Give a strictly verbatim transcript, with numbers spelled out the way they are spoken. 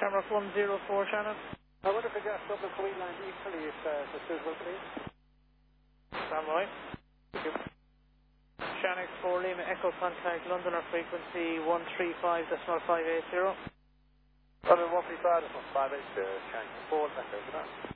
Shamrock one zero four, Shannon. I wonder if I get double Queen line equally if uh, if it's suitable, please. Stand by. Thank you. Shannon four Lima Echo contact Londoner frequency one three five point five eight zero. London one three five point five eight zero, Shannon four, Echo, good night.